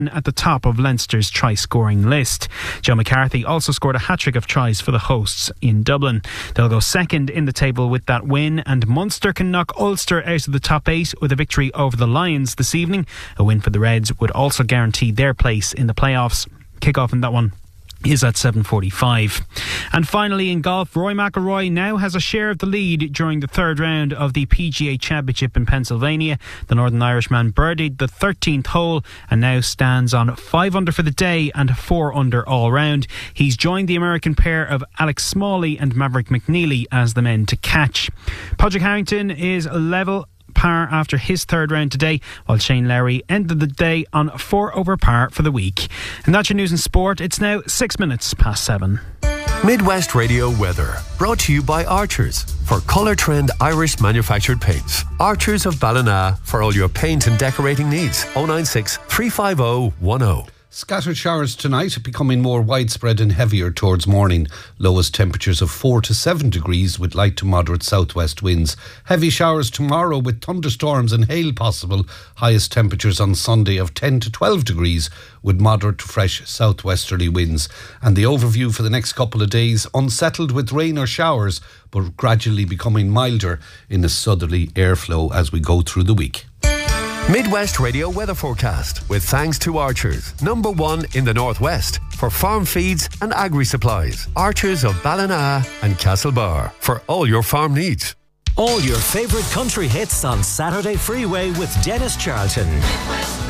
at the top of Leinster's try-scoring list. Joe McCarthy also scored a hat-trick of tries for the hosts in Dublin. They'll go second in the table with that win, and Munster can knock Ulster out of the top 8 with a victory over the Lions this evening. A win for the Reds would also guarantee their place in the playoffs. Kick-off in that one is at 7:45. And finally in golf, Rory McIlroy now has a share of the lead during the third round of the PGA Championship in Pennsylvania. The Northern Irishman birdied the 13th hole and now stands on 5 under for the day and 4 under all round. He's joined the American pair of Alex Smalley and Maverick McNeely as the men to catch. Padraig Harrington is level par after his third round today, while Shane Lowry ended the day on 4 over par for the week. And that's your news and sport. It's now 6 minutes past 7. Midwest Radio weather brought to you by Archers for Colour Trend Irish manufactured paints. Archers of Ballina for all your paint and decorating needs. 096 350 10. Scattered showers tonight, becoming more widespread and heavier towards morning. Lowest temperatures of 4 to 7 degrees with light to moderate southwest winds. Heavy showers tomorrow with thunderstorms and hail possible. Highest temperatures on Sunday of 10 to 12 degrees with moderate to fresh southwesterly winds. And the overview for the next couple of days, unsettled with rain or showers, but gradually becoming milder in a southerly airflow as we go through the week. Midwest Radio weather forecast with thanks to Archers, #1 in the Northwest for farm feeds and agri-supplies. Archers of Ballina and Castlebar for all your farm needs. All your favourite country hits on Saturday Freeway with Dennis Charlton.